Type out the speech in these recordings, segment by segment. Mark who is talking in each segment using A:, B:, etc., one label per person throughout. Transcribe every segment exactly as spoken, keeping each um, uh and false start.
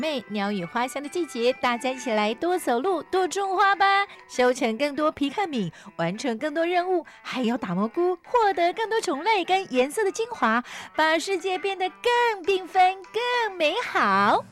A: 美鸟语花香的季节，大家一起来多走路多种花吧，收成更多皮克敏，完成更多任务，还有打蘑菇，获得更多种类跟颜色的精华，把世界变得更缤纷更美好。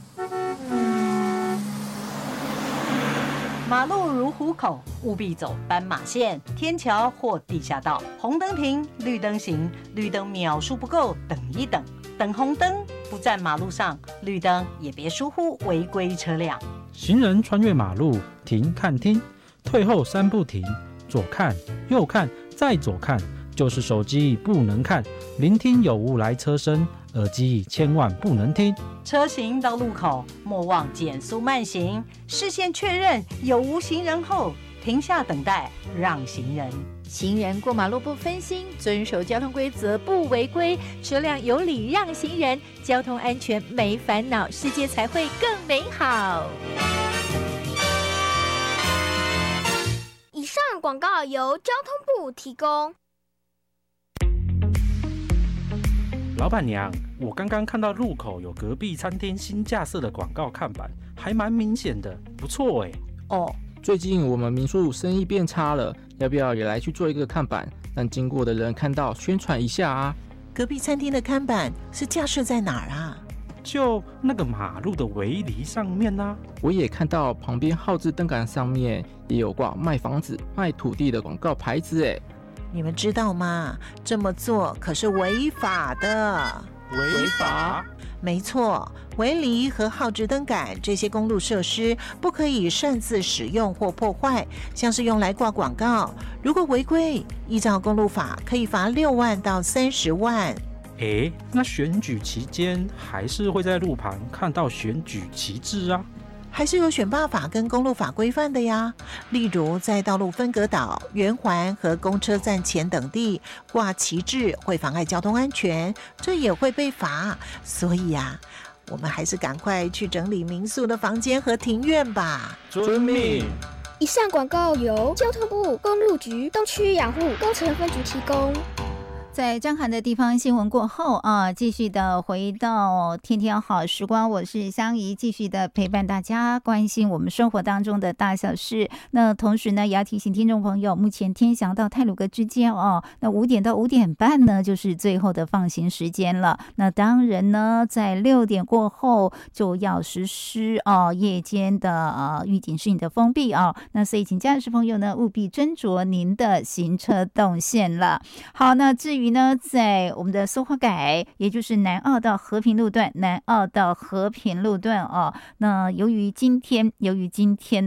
B: 马路如虎口，务必走斑马线、天桥或地下道。红灯停，绿灯行，绿灯秒数不够，等一等。等红灯，不站马路上，绿灯也别疏忽违规车辆。
C: 行人穿越马路，停看听，退后三步停，左看右看再左看，就是手机不能看，聆听有无来车声，耳机千万不能听。
B: 车行到路口，莫忘减速慢行，视线确认有无行人后，停下等待，让行人。
A: 行人过马路不分心，遵守交通规则不违规，车辆有礼让行人，交通安全没烦恼，世界才会更美好。
D: 以上广告由交通部提供。
C: 老板娘，我刚刚看到路口有隔壁餐厅新架设的广告看板，还蛮明显的，不错哎。
E: 哦，最近我们民宿生意变差了，要不要也来去做一个看板，让经过的人看到宣传一下啊？
F: 隔壁餐厅的看板是架设在哪儿啊？
C: 就那个马路的围篱上面啊。
E: 我也看到旁边号志灯杆上面也有挂卖房子、卖土地的广告牌子哎。
F: 你们知道吗？这么做可是违法的。
C: 违法？
F: 没错，围篱和号志灯杆这些公路设施不可以擅自使用或破坏，像是用来挂广告，如果违规，依照公路法可以罚六万到三十万。
C: 诶，那选举期间还是会在路旁看到选举旗帜啊？
F: 还是有选罢法跟公路法规范的呀，例如在道路分隔岛、圆环和公车站前等地挂旗帜会妨碍交通安全，这也会被罚。所以啊，我们还是赶快去整理民宿的房间和庭院吧。
C: 遵命。
D: 以上广告由交通部公路局东区养护工程分局提供。
G: 在张涵的地方新闻过后啊，继续的回到天天好时光，我是香怡，继续的陪伴大家，关心我们生活当中的大小事。那同时呢，也要提醒听众朋友，目前天祥到太鲁阁之间哦，那五点到五点半呢，就是最后的放行时间了。那当然呢，在六点过后就要实施哦夜间的呃预警示意的封闭啊、哦。那所以请驾驶朋友呢，务必斟酌您的行车动线了。好，那至于于呢，在我们的苏花改，也就是南澳到和平路段，南澳到和平路段哦，那由于今天，由于今天。